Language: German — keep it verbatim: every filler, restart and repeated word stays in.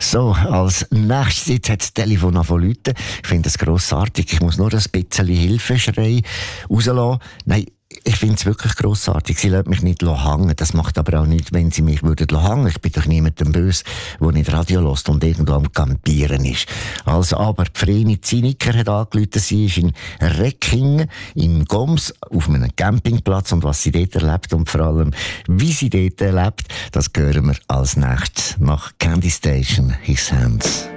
So, als nächstes hat das Telefon angefangen zu läuten. Ich finde das grossartig. Ich muss nur ein bisschen Hilfeschrei rauslassen. Nein, ich finde es wirklich grossartig. Sie lässt mich nicht hängen. Das macht aber auch nichts, wenn sie mich würden hängen. Ich bin doch niemandem böse, der nicht Radio hört und irgendwo am Campieren ist. Also, aber die Vreni Zinniker hat angerufen. Sie ist in Reckingen, in Goms, auf einem Campingplatz. Und was sie dort erlebt und vor allem, wie sie dort erlebt, das hören wir als nächstes nach Candy Station, His Hands.